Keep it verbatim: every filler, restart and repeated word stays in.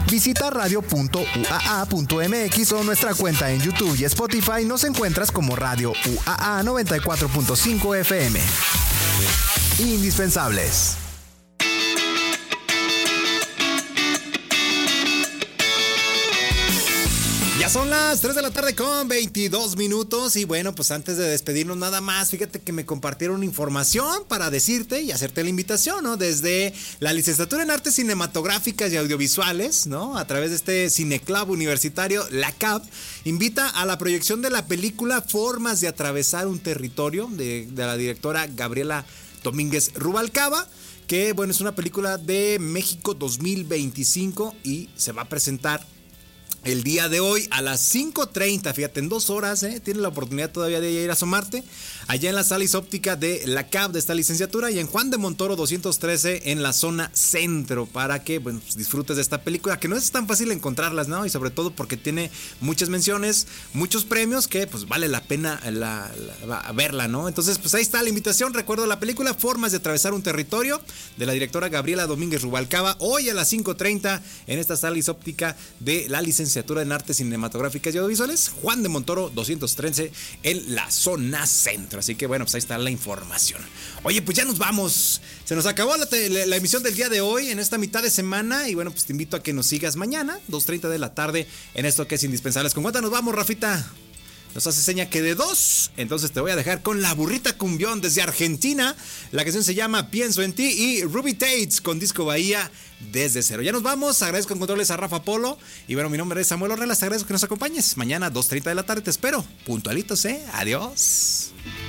Visita radio punto u a a punto m x o nuestra cuenta en YouTube y Spotify. Nos encuentras como Radio U A A noventa y cuatro punto cinco F M. Indispensables. Ya son las tres de la tarde con veintidós minutos y bueno, pues antes de despedirnos nada más, fíjate que me compartieron información para decirte y hacerte la invitación, ¿no? Desde la licenciatura en Artes Cinematográficas y Audiovisuales, ¿no? A través de este Cineclub Universitario, la C A B, invita a la proyección de la película Formas de Atravesar un Territorio, de, de la directora Gabriela Domínguez Rubalcaba, que bueno, es una película de México dos mil veinticinco y se va a presentar el día de hoy a las cinco treinta, fíjate, en dos horas, ¿eh? Tienes la oportunidad todavía de ir a asomarte, allá en la sala isóptica de la C A B de esta licenciatura y en Juan de Montoro doscientos trece en la zona centro, para que, bueno, pues disfrutes de esta película, que no es tan fácil encontrarlas, ¿no? Y sobre todo porque tiene muchas menciones, muchos premios, que pues vale la pena la, la, verla, ¿no? Entonces, pues ahí está la invitación. Recuerdo la película Formas de Atravesar un Territorio, de la directora Gabriela Domínguez Rubalcaba, hoy a las cinco treinta en esta sala isóptica de la licenciatura en Artes Cinematográficas y Audiovisuales, Juan de Montoro doscientos trece en la zona centro. Así que bueno, pues ahí está la información. Oye, pues ya nos vamos. Se nos acabó la, la, la emisión del día de hoy en esta mitad de semana y bueno, pues te invito a que nos sigas mañana, dos treinta de la tarde, en esto que es Indispensables. ¿Con cuánta nos vamos, Rafita? Nos hace seña que de dos. Entonces te voy a dejar con la burrita cumbión desde Argentina. La canción se llama Pienso en ti y Ruby Tates con Disco Bahía desde cero. Ya nos vamos. Agradezco en controles a Rafa Polo. Y bueno, mi nombre es Samuel Ornelas. Te agradezco que nos acompañes. Mañana dos treinta de la tarde te espero. Puntualitos, ¿eh? Adiós.